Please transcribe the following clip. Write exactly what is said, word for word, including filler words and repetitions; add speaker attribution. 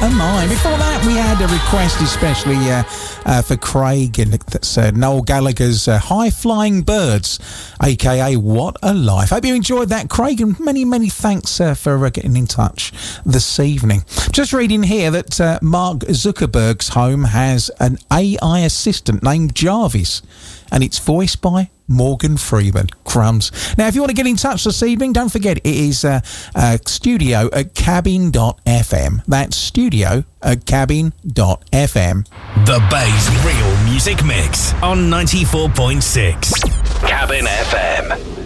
Speaker 1: Am I? Before that, we had a request especially uh, uh, for Craig, and that's uh, Noel Gallagher's uh, High Flying Birds, a k a. What a Life. Hope you enjoyed that, Craig, and many, many thanks uh, for uh, getting in touch this evening. Just reading here that uh, Mark Zuckerberg's home has an A I assistant named Jarvis, and it's voiced by Morgan Freeman. Crumbs. Now, if you want to get in touch this evening, don't forget it is uh, uh, studio at cabin dot f m. That's studio at cabin dot f m.
Speaker 2: The Bay's Real Music Mix on ninety-four point six. Cabin F M.